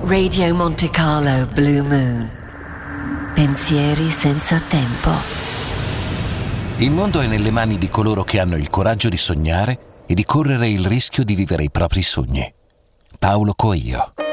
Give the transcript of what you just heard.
Radio Monte Carlo Blue Moon. Pensieri senza tempo. Il mondo è nelle mani di coloro che hanno il coraggio di sognare e di correre il rischio di vivere i propri sogni. Paulo Coelho.